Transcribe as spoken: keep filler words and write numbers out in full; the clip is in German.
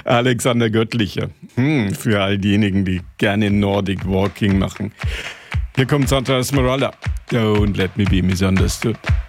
Alexander Göttlicher. Hm, für all diejenigen, die gerne Nordic Walking machen. Hier kommt Santa Esmeralda. Don't let me be misunderstood.